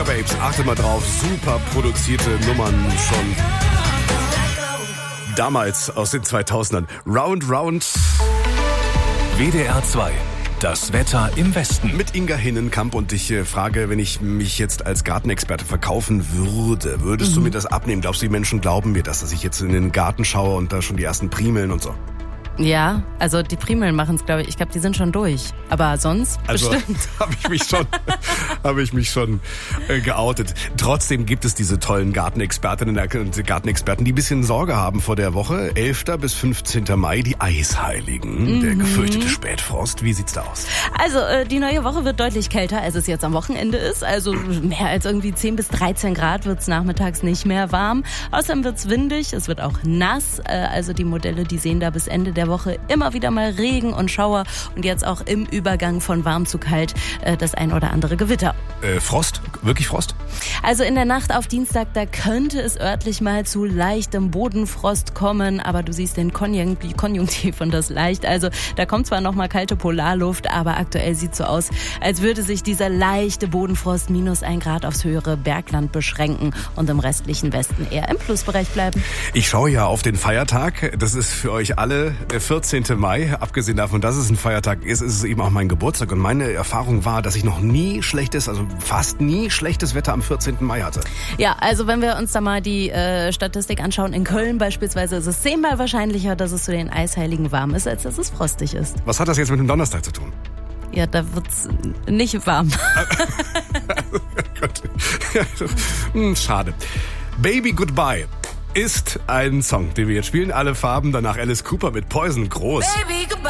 Sugababes, achtet mal drauf, super produzierte Nummern schon damals aus den 2000ern. Round, Round. WDR 2. Das Wetter im Westen. Mit Inga Hinnenkamp und ich frage, wenn ich mich jetzt als Gartenexperte verkaufen würde, würdest du mir das abnehmen? Glaubst du, die Menschen glauben mir das, dass ich jetzt in den Garten schaue und da schon die ersten Primeln und so? Ja, also die Primeln machen es, glaube ich. Ich glaube, die sind schon durch. Aber sonst bestimmt. habe ich mich schon geoutet. Trotzdem gibt es diese tollen Gartenexpertinnen und Gartenexperten, die ein bisschen Sorge haben vor der Woche. 11. bis 15. Mai, die Eisheiligen. Der gefürchtete Spätfrost. Wie sieht's da aus? Also die neue Woche wird deutlich kälter, als es jetzt am Wochenende ist. Also mehr als irgendwie 10 bis 13 Grad wird's nachmittags nicht mehr warm. Außerdem wird's windig, es wird auch nass. Also die Modelle, die sehen da bis Ende der Woche immer wieder mal Regen und Schauer und jetzt auch im Übergang von warm zu kalt das ein oder andere Gewitter. Frost? Wirklich Frost? Also in der Nacht auf Dienstag, da könnte es örtlich mal zu leichtem Bodenfrost kommen, aber du siehst den Konjunktiv und das leicht. Also da kommt zwar noch mal kalte Polarluft, aber aktuell sieht so aus, als würde sich dieser leichte Bodenfrost -1 Grad aufs höhere Bergland beschränken und im restlichen Westen eher im Plusbereich bleiben. Ich schaue ja auf den Feiertag. Das ist für euch alle der 14. Mai. Abgesehen davon, dass es ein Feiertag ist, ist es eben auch mein Geburtstag. Und meine Erfahrung war, dass ich noch nie fast nie schlechtes Wetter am 14. Mai hatte. Ja, also wenn wir uns da mal die Statistik anschauen, in Köln beispielsweise ist es 10-mal wahrscheinlicher, dass es zu den Eisheiligen warm ist, als dass es frostig ist. Was hat das jetzt mit dem Donnerstag zu tun? Ja, da wird's nicht warm. Schade. Baby Goodbye ist ein Song, den wir jetzt spielen. Alle Farben, danach Alice Cooper mit Poison, groß. Baby, goodbye.